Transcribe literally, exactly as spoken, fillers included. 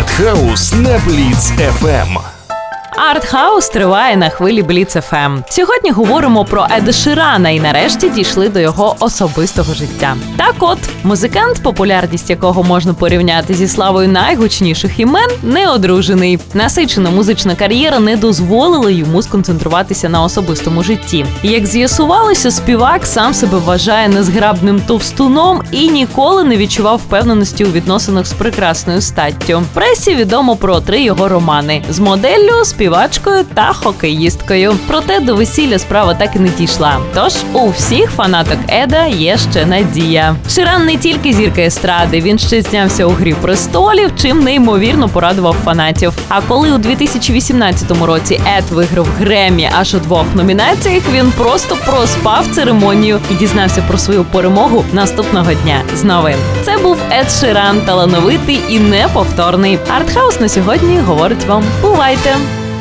Артхаус на Бліц еф ем. Артхаус триває на хвилі Бліц еф ем. Сьогодні говоримо про Еда Ширана і нарешті дійшли до його особистого життя. Так от, музикант, популярність якого можна порівняти зі славою найгучніших імен, не одружений. Насичена музична кар'єра не дозволила йому сконцентруватися на особистому житті. Як з'ясувалося, співак сам себе вважає незграбним товстуном і ніколи не відчував впевненості у відносинах з прекрасною статтю. В пресі відомо про три його романи – з моделлю, співачкою та хокеїсткою. Проте до весілля справа так і не дійшла. Тож у всіх фанаток Еда є ще надія. Ширан не тільки зірка естради, він ще знявся у «Грі престолів», чим неймовірно порадував фанатів. А коли у дві тисячі вісімнадцятому році Ед виграв Греммі аж у двох номінаціях, він просто проспав церемонію і дізнався про свою перемогу наступного дня з новин. Це був Ед Ширан, талановитий і неповторний. Артхаус на сьогодні говорить вам: бувайте!